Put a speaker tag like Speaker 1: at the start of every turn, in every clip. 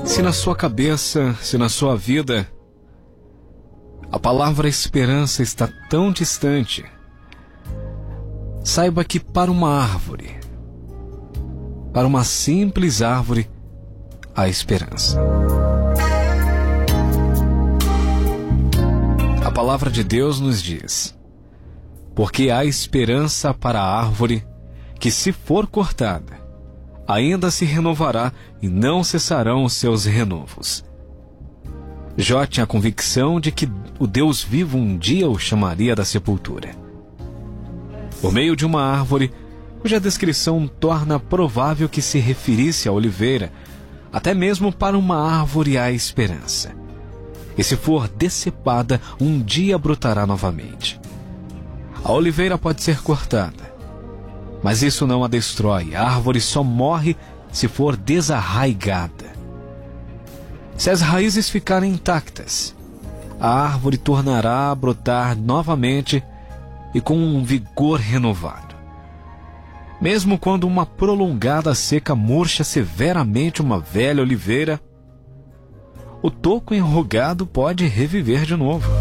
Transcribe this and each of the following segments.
Speaker 1: Se na sua cabeça, se na sua vida, a palavra esperança está tão distante, saiba que para uma árvore, para uma simples árvore, há esperança. A palavra de Deus nos diz: porque há esperança para a árvore que, se for cortada, ainda se renovará e não cessarão os seus renovos. Jó tinha a convicção de que o Deus vivo um dia o chamaria da sepultura. Por meio de uma árvore, cuja descrição torna provável que se referisse à oliveira, até mesmo para uma árvore há esperança. E se for decepada, um dia brotará novamente. A oliveira pode ser cortada, mas isso não a destrói. A árvore só morre se for desarraigada. Se as raízes ficarem intactas, a árvore tornará a brotar novamente e com um vigor renovado. Mesmo quando uma prolongada seca murcha severamente uma velha oliveira, o toco enrugado pode reviver de novo.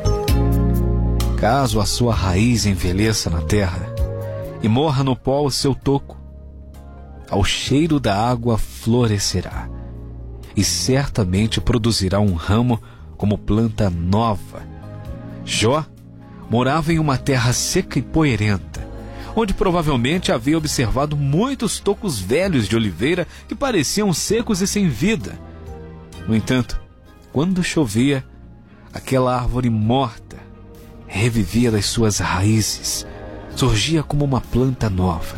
Speaker 1: Caso a sua raiz envelheça na terra e morra no pó o seu toco, ao cheiro da água florescerá e certamente produzirá um ramo como planta nova. Jó morava em uma terra seca e poeirenta, onde provavelmente havia observado muitos tocos velhos de oliveira que pareciam secos e sem vida. No entanto, quando chovia, aquela árvore morta revivia das suas raízes, surgia como uma planta nova.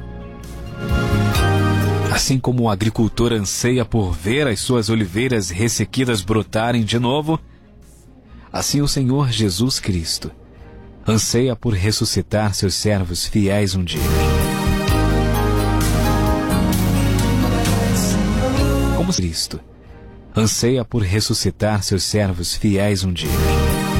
Speaker 1: Assim como o agricultor anseia por ver as suas oliveiras ressequidas brotarem de novo, assim o Senhor Jesus Cristo anseia por ressuscitar seus servos fiéis um dia. Como Cristo anseia por ressuscitar seus servos fiéis um dia.